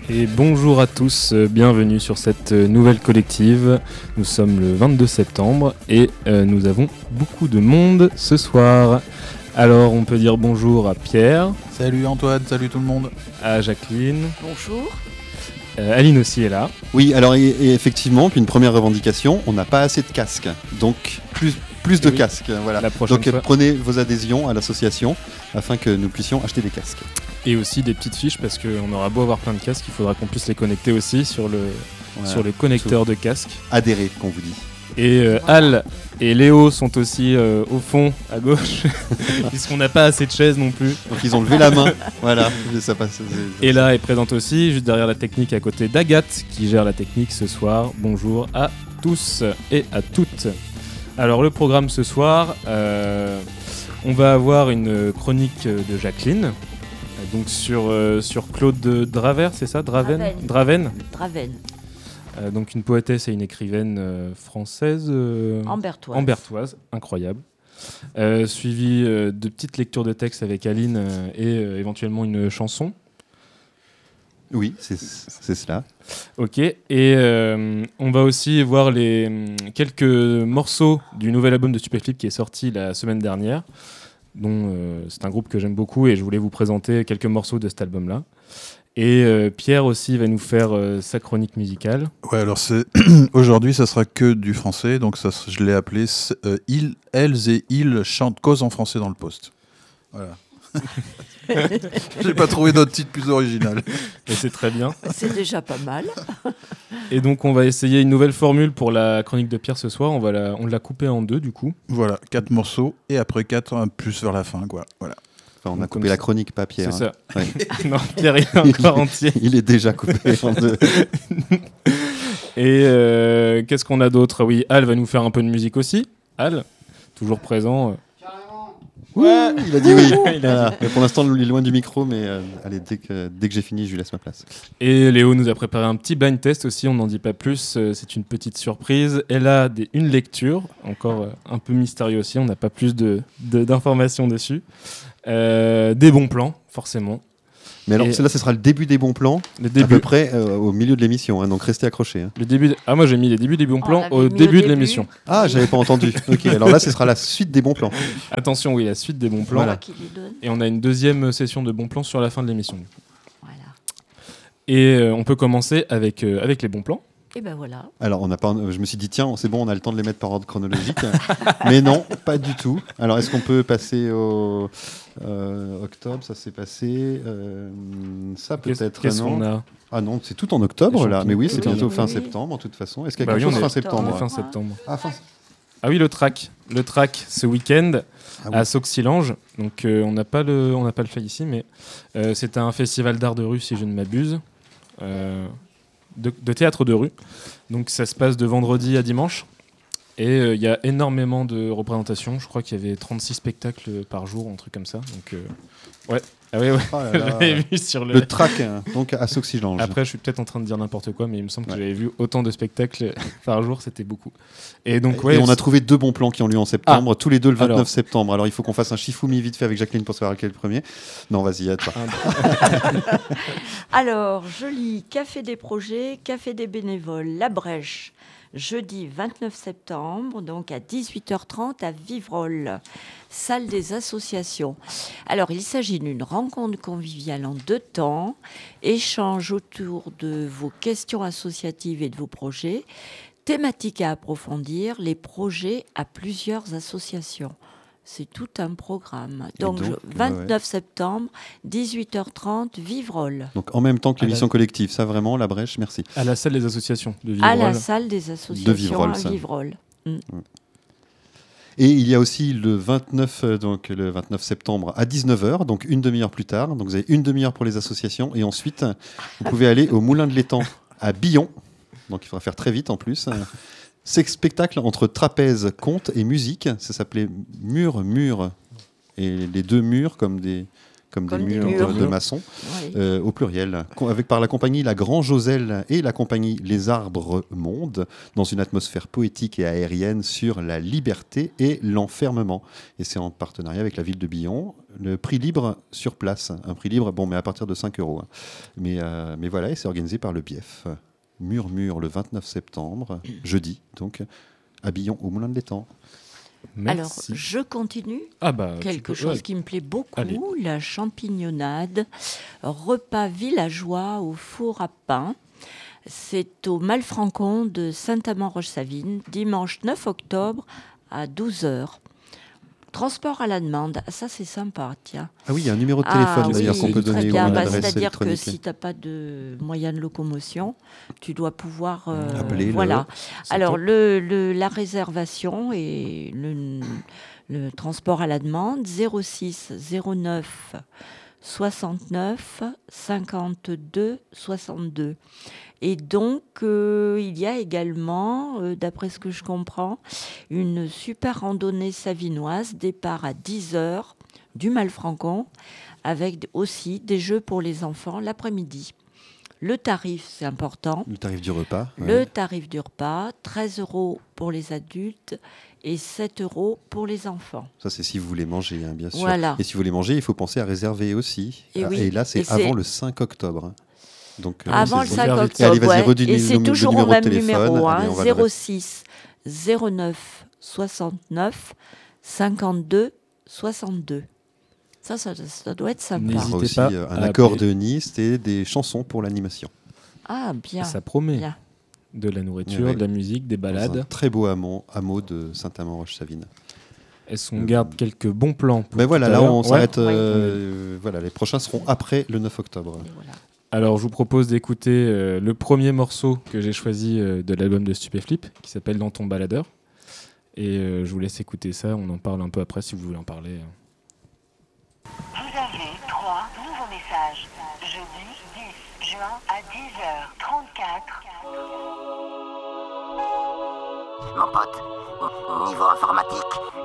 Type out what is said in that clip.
Et bonjour à tous, bienvenue sur cette nouvelle collective. Nous sommes le 22 septembre et nous avons beaucoup de monde ce soir. Alors on peut dire bonjour à Pierre. Salut Antoine, salut tout le monde. À Jacqueline. Bonjour. Aline aussi est là. Oui, alors et effectivement, puis une première revendication, on n'a pas assez de casques, donc plus de casques. Voilà. Donc prenez vos adhésions à l'association afin que nous puissions acheter des casques. Et aussi des petites fiches parce qu'on aura beau avoir plein de casques, il faudra qu'on puisse les connecter aussi sur le connecteur de casques. Adhérer, qu'on vous dit. Et Al et Léo sont aussi au fond, à gauche, puisqu'on n'a pas assez de chaises non plus. Donc ils ont levé la main, voilà. Ça passe, et là est présente aussi, juste derrière la technique, à côté d'Agathe, qui gère la technique ce soir. Bonjour à tous et à toutes. Alors le programme ce soir, on va avoir une chronique de Jacqueline, donc sur Claude Draver, c'est ça, Draven. Donc une poétesse et une écrivaine française ambertoise, incroyable. Suivi de petites lectures de textes avec Aline et éventuellement une chanson. Oui, c'est cela. Ok, et on va aussi voir quelques morceaux du nouvel album de Stupéflip qui est sorti la semaine dernière, dont c'est un groupe que j'aime beaucoup et je voulais vous présenter quelques morceaux de cet album-là. Et Pierre aussi va nous faire sa chronique musicale. Ouais, alors aujourd'hui, ça sera que du français, donc je l'ai appelé Elles et ils chantent cause en français dans le poste. Voilà. J'ai pas trouvé d'autre titre plus original. Et c'est très bien. C'est déjà pas mal. Et donc on va essayer une nouvelle formule pour la chronique de Pierre ce soir. On l'a coupée en deux du coup. Voilà, 4 morceaux et après 4 plus vers la fin, quoi. Voilà. Enfin, on a coupé la chronique, pas Pierre. C'est ça. Ouais. Non, Pierre il est encore entier. Il est déjà coupé en deux. Et qu'est-ce qu'on a d'autre ? Oui, Al va nous faire un peu de musique aussi. Al, toujours présent. Ouais, il a dit oui. Voilà. Mais pour l'instant, il est loin du micro, mais allez, dès que j'ai fini, je lui laisse ma place. Et Léo nous a préparé un petit blind test aussi, on n'en dit pas plus, c'est une petite surprise. Elle a une lecture, encore un peu mystérieux aussi, on n'a pas plus d'informations dessus. Des bons plans, forcément. Mais alors, là, ce sera le début des bons plans, à peu près au milieu de l'émission, hein, donc restez accrochés. Hein. Moi j'ai mis les débuts des bons plans au début de l'émission. Ah, j'avais pas entendu. Ok, alors là, ce sera la suite des bons plans. Attention, oui, la suite des bons plans. Voilà. Et on a une deuxième session de bons plans sur la fin de l'émission. Voilà. Et on peut commencer avec les bons plans. Et ben voilà. Alors, je me suis dit, tiens, c'est bon, on a le temps de les mettre par ordre chronologique. Mais non, pas du tout. Alors, est-ce qu'on peut passer au octobre ? Ça s'est passé. Ça peut-être. Qu'est-ce qu'on a ? Ah non, c'est tout en octobre, là. Mais oui, c'est bientôt fin septembre, de toute façon. Est-ce qu'il y a quelque chose fin septembre ? Fin septembre. Ah oui, le track ce week-end à Sauxillange. Donc, on n'a pas le fait ici, mais c'est un festival d'art de rue, si je ne m'abuse. De théâtre de rue. Donc ça se passe de vendredi à dimanche. Et il y a énormément de représentations. Je crois qu'il y avait 36 spectacles par jour, un truc comme ça. Donc ouais. Ah ouais. Oh là là. J'avais vu sur le track, donc à Sauxillange. Après, je suis peut-être en train de dire n'importe quoi, mais il me semble que j'avais vu autant de spectacles par jour, c'était beaucoup. Et donc et on a trouvé 2 bons plans qui ont lieu en septembre, tous les deux le 29 septembre. Alors il faut qu'on fasse un chifoumi vite fait avec Jacqueline pour savoir quel est le premier. Non, vas-y, à toi. Alors, je lis Café des projets, Café des bénévoles, La Brèche. Jeudi 29 septembre, donc à 18h30 à Vivrolles, salle des associations. Alors, il s'agit d'une rencontre conviviale en 2 temps, échange autour de vos questions associatives et de vos projets, thématiques à approfondir, les projets à plusieurs associations. C'est tout un programme. Donc 29 septembre, 18h30, Vivrolles. Donc en même temps que l'émission collective, ça vraiment, La Brèche, merci. À la salle des associations de Vivrolles. À la salle des associations à Vivrolles. Et il y a aussi le 29 septembre à 19h, donc une demi-heure plus tard. Donc vous avez une demi-heure pour les associations et ensuite vous pouvez aller au Moulin de l'Étang à Billon. Donc il faudra faire très vite en plus. C'est spectacle entre trapèze, conte et musique. Ça s'appelait Mur. Et les 2 murs comme des comme des Comme des murs murs. de maçons, Oui. au pluriel, par la compagnie La Grand Joselle et la compagnie Les Arbres Mondes, dans une atmosphère poétique et aérienne sur la liberté et l'enfermement. Et c'est en partenariat avec la ville de Billon. Le prix libre sur place, un prix libre, bon, mais à partir de 5 €. Hein. Mais voilà, et c'est organisé par le BIEF. Murmure le 29 septembre, jeudi, donc, à Billon, au Moulin de l'Étang. Alors, Merci. je continue. Ah bah, tu Quelque peux- chose ouais. qui me plaît beaucoup, Allez. la champignonnade, repas villageois au four à pain. C'est au Malfrancon de Saint-Amand-Roche-Savine, dimanche 9 octobre à 12h. Transport à la demande, ça c'est sympa, tiens. Ah oui, il y a un numéro de téléphone d'ailleurs oui, qu'on peut très donner ou bien. une Bah, adresse c'est-à-dire que électronique. si tu n'as pas de moyen de locomotion, tu dois pouvoir... Appeler voilà. C'est Alors, top. la réservation et le transport à la demande, 06 09 69 52 62. Et donc, il y a également, d'après ce que je comprends, une super randonnée savinoise, départ à 10h du Malfrancon, avec aussi des jeux pour les enfants l'après-midi. Le tarif, c'est important. Le tarif du repas. Le tarif du repas, 13 € pour les adultes et 7 € pour les enfants. Ça, c'est si vous voulez manger, hein, bien sûr. Voilà. Et si vous voulez manger, il faut penser à réserver aussi. Et oui. Et là, c'est Et c'est- avant le 5 octobre. hein. Donc, Avant c'est- le 5 faire vite. octobre, Allez, vas-y, ouais. redis Et c'est le toujours au numéro de même téléphone. numéro, Allez, on va le 06 09 69 52 62. Ça doit être sympa. Il y N'hésitez aura aussi pas un à appeler. accordéoniste et des chansons pour l'animation. Ah, bien. Ça promet bien. de la nourriture, Ouais. de la musique, des Dans un balades. très beau hameau de Saint-Amand-Roche-Savine. Est-ce qu'on garde quelques bons plans pour Mais tout voilà, à là, l'heure on Ouais. s'arrête. Ouais. Voilà, les prochains seront après le 9 octobre. Et voilà. Alors, je vous propose d'écouter le premier morceau que j'ai choisi de l'album de Stupéflip, qui s'appelle Dans ton baladeur. Et je vous laisse écouter ça. On en parle un peu après si vous voulez en parler. Vous avez 3 nouveaux messages. Jeudi 10 juin à 10h34. Mon pote, niveau informatique,